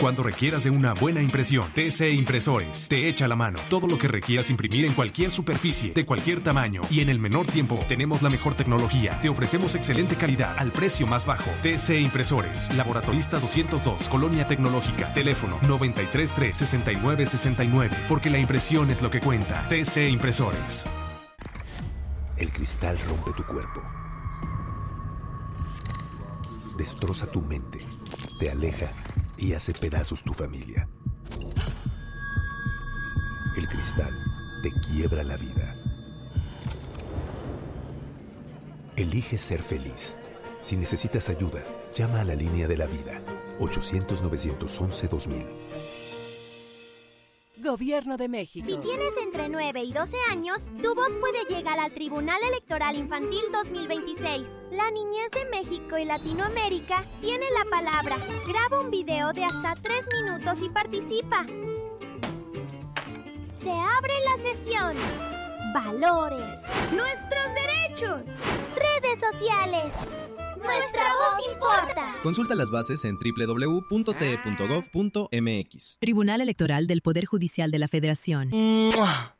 cuando requieras de una buena impresión. TC Impresores te echa la mano. Todo lo que requieras imprimir en cualquier superficie, de cualquier tamaño y en el menor tiempo. Tenemos la mejor tecnología. Te ofrecemos excelente calidad al precio más bajo. TC Impresores, Laboratoristas 202, Colonia Tecnológica. Teléfono 933-6969. Porque la impresión es lo que cuenta. TC Impresores. El cristal rompe tu cuerpo. Destroza tu mente. Te aleja y hace pedazos tu familia. El cristal te quiebra la vida. Elige ser feliz. Si necesitas ayuda, llama a la línea de la vida. 800-911-2000. Gobierno de México. Si tienes entre 9 y 12 años, tu voz puede llegar al Tribunal Electoral Infantil 2026. La niñez de México y Latinoamérica tiene la palabra. Graba un video de hasta 3 minutos y participa. Se abre la sesión. Valores. Nuestros derechos. Redes sociales. Nuestra voz importa. Consulta las bases en www.te.gov.mx. Tribunal Electoral del Poder Judicial de la Federación.